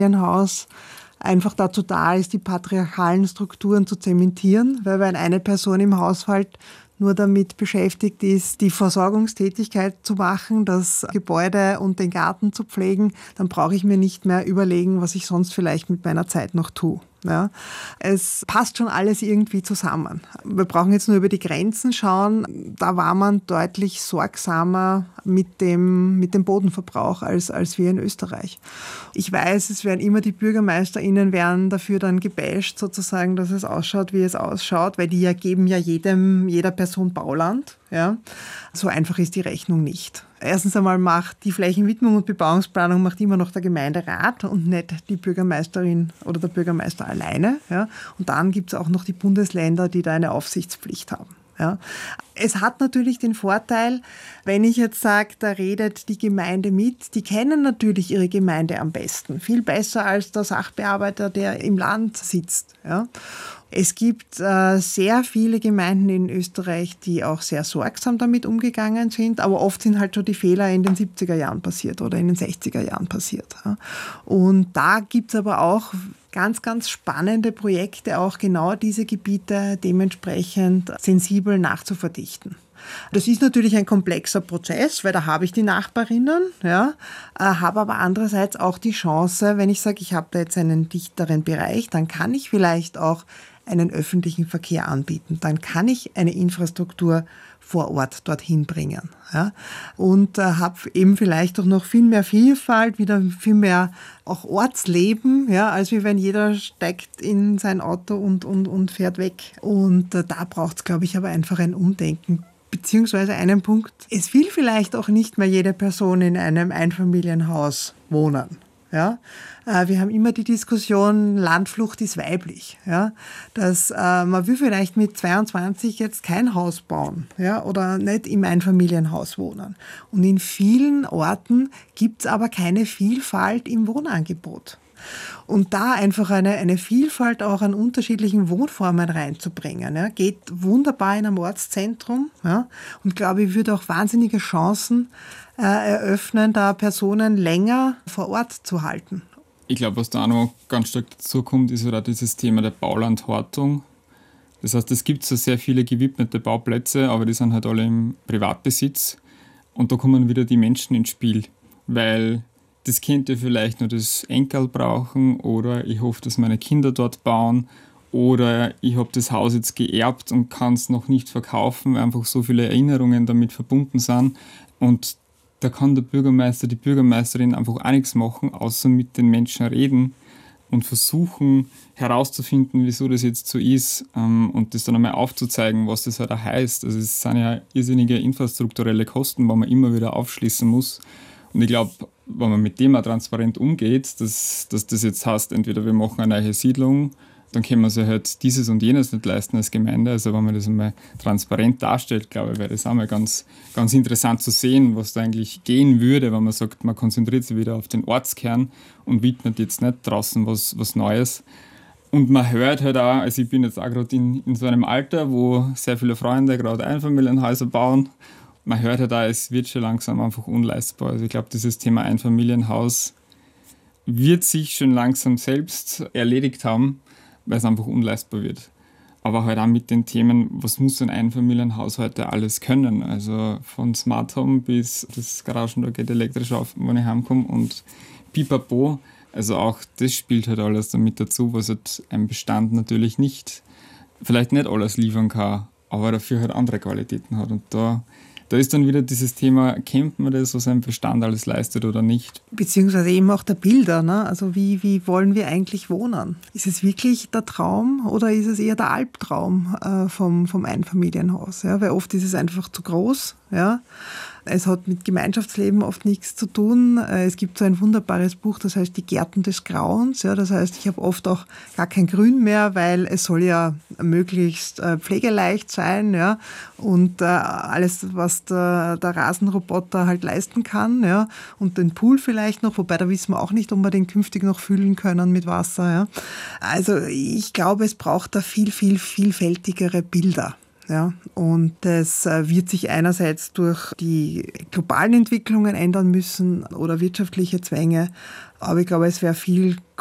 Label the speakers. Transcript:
Speaker 1: Haus einfach dazu da ist, die patriarchalen Strukturen zu zementieren, weil wenn eine Person im Haushalt nur damit beschäftigt ist, die Versorgungstätigkeit zu machen, das Gebäude und den Garten zu pflegen, dann brauche ich mir nicht mehr überlegen, was ich sonst vielleicht mit meiner Zeit noch tue. Ja, es passt schon alles irgendwie zusammen. Wir brauchen jetzt nur über die Grenzen schauen. Da war man deutlich sorgsamer mit dem Bodenverbrauch als wir in Österreich. Ich weiß, es werden immer die BürgermeisterInnen werden dafür dann gebasht, sozusagen, dass es ausschaut, wie es ausschaut, weil die ja geben ja jeder Person Bauland. Ja. So einfach ist die Rechnung nicht. Erstens einmal macht die Flächenwidmung und Bebauungsplanung macht immer noch der Gemeinderat und nicht die Bürgermeisterin oder der Bürgermeister alleine. Ja. Und dann gibt es auch noch die Bundesländer, die da eine Aufsichtspflicht haben. Ja. Es hat natürlich den Vorteil, wenn ich jetzt sage, da redet die Gemeinde mit, die kennen natürlich ihre Gemeinde am besten. Viel besser als der Sachbearbeiter, der im Land sitzt. Ja. Es gibt sehr viele Gemeinden in Österreich, die auch sehr sorgsam damit umgegangen sind, aber oft sind halt schon die Fehler in den 70er Jahren passiert oder in den 60er Jahren passiert. Ja. Und da gibt es aber auch ganz, ganz spannende Projekte, auch genau diese Gebiete dementsprechend sensibel nachzuverdichten. Das ist natürlich ein komplexer Prozess, weil da habe ich die Nachbarinnen, ja, habe aber andererseits auch die Chance, wenn ich sage, ich habe da jetzt einen dichteren Bereich, dann kann ich vielleicht auch einen öffentlichen Verkehr anbieten. Dann kann ich eine Infrastruktur vor Ort dorthin bringen. Ja? Und habe eben vielleicht auch noch viel mehr Vielfalt, wieder viel mehr auch Ortsleben, ja, als wie wenn jeder steigt in sein Auto und fährt weg. Und da braucht es, glaube ich, aber einfach ein Umdenken. Beziehungsweise einen Punkt, es will vielleicht auch nicht mehr jede Person in einem Einfamilienhaus wohnen. Ja, wir haben immer die Diskussion, Landflucht ist weiblich. Ja, dass man will vielleicht mit 22 jetzt kein Haus bauen, ja, oder nicht im Einfamilienhaus wohnen. Und in vielen Orten gibt es aber keine Vielfalt im Wohnangebot. Und da einfach eine Vielfalt auch an unterschiedlichen Wohnformen reinzubringen, ja, geht wunderbar in einem Ortszentrum, ja, und glaube ich, würde auch wahnsinnige Chancen eröffnen, da Personen länger vor Ort zu halten.
Speaker 2: Ich glaube, was da auch noch ganz stark dazu kommt, ist halt auch dieses Thema der Baulandhortung. Das heißt, es gibt so sehr viele gewidmete Bauplätze, aber die sind halt alle im Privatbesitz. Und da kommen wieder die Menschen ins Spiel, weil das könnte vielleicht nur das Enkel brauchen oder ich hoffe, dass meine Kinder dort bauen oder ich habe das Haus jetzt geerbt und kann es noch nicht verkaufen, weil einfach so viele Erinnerungen damit verbunden sind. Und da kann der Bürgermeister, die Bürgermeisterin einfach auch nichts machen, außer mit den Menschen reden und versuchen herauszufinden, wieso das jetzt so ist und das dann einmal aufzuzeigen, was das halt auch heißt. Also es sind ja irrsinnige infrastrukturelle Kosten, die man immer wieder aufschließen muss. Und ich glaube, wenn man mit dem auch transparent umgeht, dass das jetzt heißt, entweder wir machen eine neue Siedlung, dann können wir sich halt dieses und jenes nicht leisten als Gemeinde. Also wenn man das einmal transparent darstellt, glaube ich, wäre das auch mal ganz, ganz interessant zu sehen, was da eigentlich gehen würde, wenn man sagt, man konzentriert sich wieder auf den Ortskern und widmet jetzt nicht draußen was Neues. Und man hört halt auch, also ich bin jetzt auch gerade in so einem Alter, wo sehr viele Freunde gerade Einfamilienhäuser bauen. Man hört halt auch, es wird schon langsam einfach unleistbar. Also ich glaube, dieses Thema Einfamilienhaus wird sich schon langsam selbst erledigt haben, weil es einfach unleistbar wird. Aber halt auch mit den Themen, was muss ein Einfamilienhaus heute alles können? Also von Smart Home bis das Garagen, da geht elektrisch auf, wenn ich heimkomme und pipapo. Also auch das spielt halt alles damit dazu, was halt ein Bestand natürlich vielleicht nicht alles liefern kann, aber dafür halt andere Qualitäten hat. Und da ist dann wieder dieses Thema, kennt man das, was ein Bestand alles leistet oder nicht?
Speaker 1: Beziehungsweise eben auch der Bilder, ne? Also wie wollen wir eigentlich wohnen? Ist es wirklich der Traum oder ist es eher der Albtraum vom Einfamilienhaus? Ja? Weil oft ist es einfach zu groß. Ja? Es hat mit Gemeinschaftsleben oft nichts zu tun. Es gibt so ein wunderbares Buch, das heißt Die Gärten des Grauens. Ja, das heißt, ich habe oft auch gar kein Grün mehr, weil es soll ja möglichst pflegeleicht sein, ja, und alles, was der Rasenroboter halt leisten kann, ja, und den Pool vielleicht noch, wobei da wissen wir auch nicht, ob wir den künftig noch füllen können mit Wasser. Ja. Also ich glaube, es braucht da viel, viel vielfältigere Bilder. Ja, und das wird sich einerseits durch die globalen Entwicklungen ändern müssen oder wirtschaftliche Zwänge, Aber ich glaube, es wäre viel